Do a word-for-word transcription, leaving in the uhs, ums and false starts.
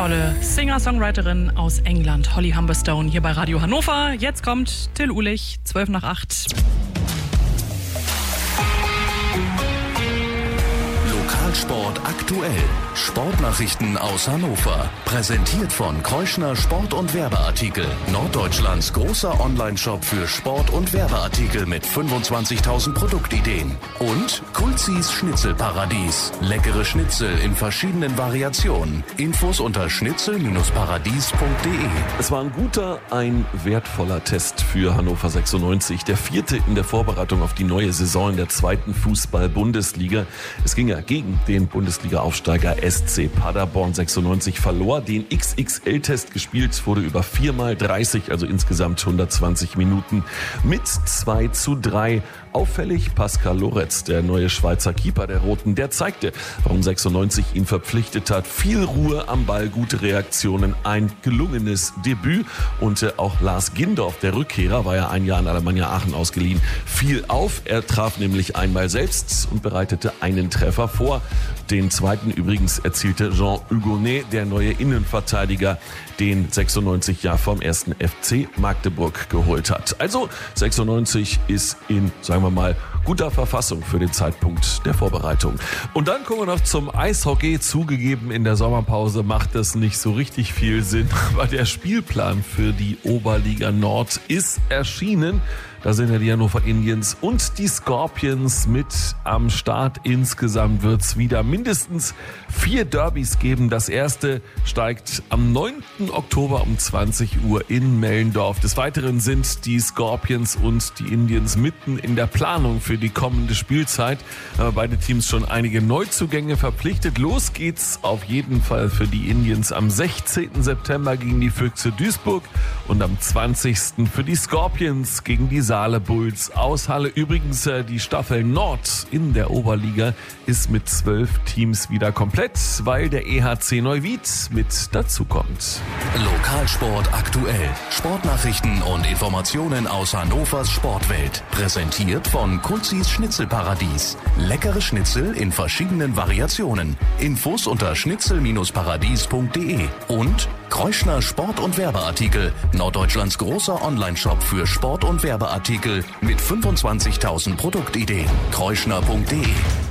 tolle Singer-Songwriterin aus England, Holly Humberstone, hier bei Radio Hannover. Jetzt kommt Till Ulich, zwölf nach acht. Lokalsport aktuell. Sportnachrichten aus Hannover. Präsentiert von Kreuschner Sport- und Werbeartikel. Norddeutschlands großer Online-Shop für Sport- und Werbeartikel mit fünfundzwanzigtausend Produktideen. Und Kulzis Schnitzelparadies. Leckere Schnitzel in verschiedenen Variationen. Infos unter schnitzel paradies punkt de. Es war ein guter, ein wertvoller Test für Hannover sechsundneunzig. Der vierte in der Vorbereitung auf die neue Saison in der zweiten Fußball-Bundesliga. Es ging ja gegen den Bundesliga-Aufsteiger S C Paderborn. sechsundneunzig verlor den X X L-Test gespielt, wurde über viermal dreißig, also insgesamt hundertzwanzig Minuten mit zwei zu drei. Auffällig Pascal Loretz, der neue Schweizer Keeper der Roten, der zeigte, warum sechsundneunzig ihn verpflichtet hat. Viel Ruhe am Ball, gute Reaktionen, ein gelungenes Debüt. Und äh, auch Lars Gindorf, der Rückkehrer, war ja ein Jahr in Alemannia Aachen ausgeliehen, fiel auf. Er traf nämlich einmal selbst und bereitete einen Treffer vor. Den zweiten übrigens erzielte Jean Hugonet, der neue Innenverteidiger, den sechsundneunzig ja vom ersten F C Magdeburg geholt hat. Also sechsundneunzig ist in, sagen wir mal, guter Verfassung für den Zeitpunkt der Vorbereitung. Und dann kommen wir noch zum Eishockey. Zugegeben, in der Sommerpause macht das nicht so richtig viel Sinn, aber der Spielplan für die Oberliga Nord ist erschienen. Da sind ja die Hannover Indians und die Scorpions mit am Start. Insgesamt wird es wieder mindestens vier Derbys geben. Das erste steigt am neunten Oktober um zwanzig Uhr in Mellendorf. Des Weiteren sind die Scorpions und die Indians mitten in der Planung für die kommende Spielzeit. Aber beide Teams schon einige Neuzugänge verpflichtet. Los geht's auf jeden Fall für die Indians am sechzehnten September gegen die Füchse Duisburg und am zwanzigsten für die Scorpions gegen die Saale Bulls aus Halle. Übrigens, die Staffel Nord in der Oberliga ist mit zwölf Teams wieder komplett, weil der E H C Neuwied mit dazukommt. Lokalsport aktuell. Sportnachrichten und Informationen aus Hannovers Sportwelt. Präsentiert von Kulzis Schnitzelparadies. Leckere Schnitzel in verschiedenen Variationen. Infos unter schnitzel paradies punkt de. Und Kreuschner Sport- und Werbeartikel. Norddeutschlands großer Online-Shop für Sport- und Werbeartikel mit fünfundzwanzigtausend Produktideen. kreuschner punkt de.